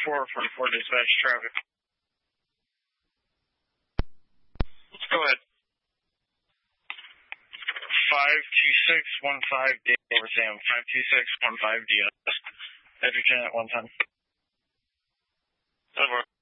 444 dispatch traffic. Go ahead. 52615 D over Sam. 52615 DS. Edgerton at 110. Over.